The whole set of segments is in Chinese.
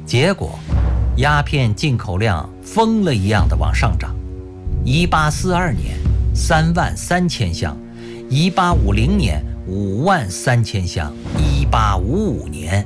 结果鸦片进口量疯了一样的往上涨。1842年33000箱，1850年53000箱，1855年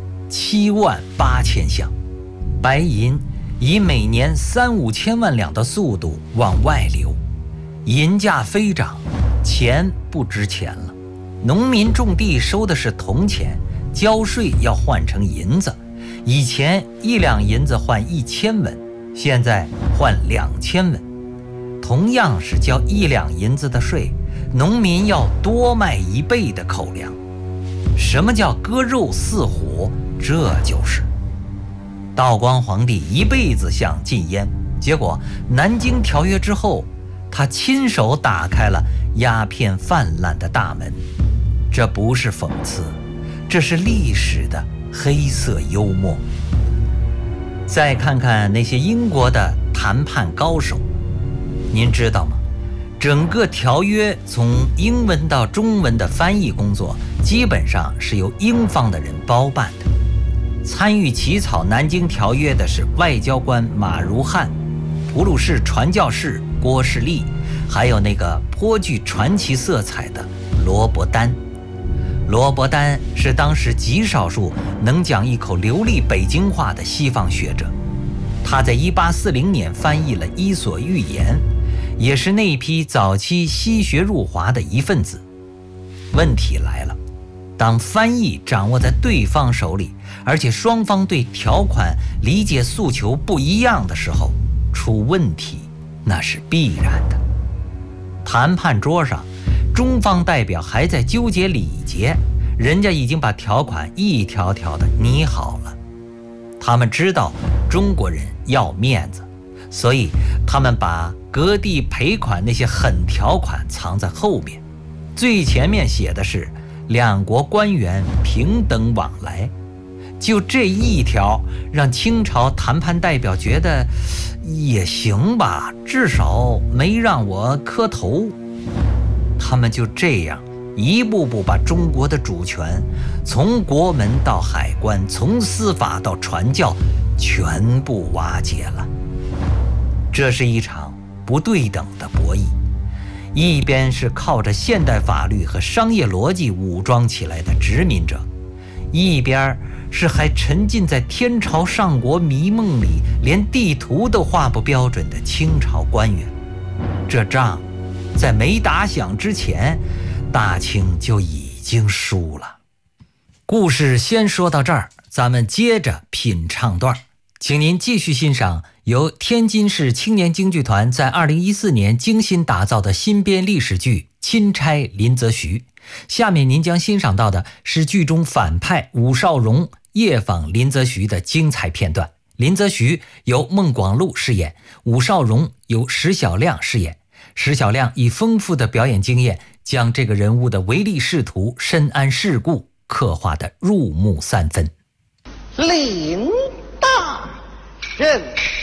78000箱。白银以每年3-5千万两的速度往外流，银价飞涨，钱不值钱了。农民种地收的是铜钱，交税要换成银子。以前1两银子换1000文，现在换2000文。同样是交1两银子的税，农民要多卖1倍的口粮。什么叫割肉似火？这就是道光皇帝一辈子想禁烟，结果南京条约之后，他亲手打开了鸦片泛滥的大门。这不是讽刺，这是历史的黑色幽默。再看看那些英国的谈判高手，您知道吗？整个条约从英文到中文的翻译工作基本上是由英方的人包办的。参与起草南京条约的是外交官马如汉、普鲁士传教士郭士立，还有那个颇具传奇色彩的罗伯丹。罗伯丹是当时极少数能讲一口流利北京话的西方学者，他在1840年翻译了《伊索寓言》，也是那批早期西学入华的一份子。问题来了，当翻译掌握在对方手里，而且双方对条款理解诉求不一样的时候，出问题那是必然的。谈判桌上，中方代表还在纠结礼节，人家已经把条款一条条的拟好了。他们知道中国人要面子，所以他们把割地赔款那些狠条款藏在后面，最前面写的是两国官员平等往来。就这一条，让清朝谈判代表觉得也行吧，至少没让我磕头。他们就这样一步步把中国的主权从国门到海关，从司法到传教全部瓦解了。这是一场不对等的博弈，一边是靠着现代法律和商业逻辑武装起来的殖民者，一边是还沉浸在天朝上国迷梦里，连地图都画不标准的清朝官员。这仗在没打响之前，大清就已经输了。故事先说到这儿，咱们接着品唱段，请您继续欣赏由天津市青年京剧团在2014年精心打造的新编历史剧《钦差林则徐》。下面您将欣赏到的是剧中反派武少荣夜访林则徐的精彩片段。林则徐由孟广禄饰演，武少荣由石小亮饰演。石小亮以丰富的表演经验，将这个人物的唯利是图、深谙世故刻画得入木三分。 林大人。